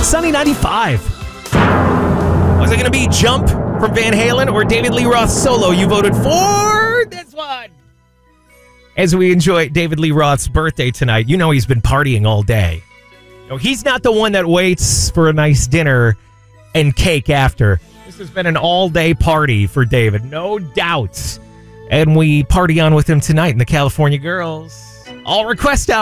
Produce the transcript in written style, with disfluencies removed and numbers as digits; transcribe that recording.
Sunny 95. Was it going to be Jump from Van Halen or David Lee Roth's solo? You voted for this one. As we enjoy David Lee Roth's birthday tonight, you know he's been partying all day. No, he's not the one that waits for a nice dinner and cake after. This has been an all-day party for David, no doubts. And we party on with him tonight in the California Girls. All request out.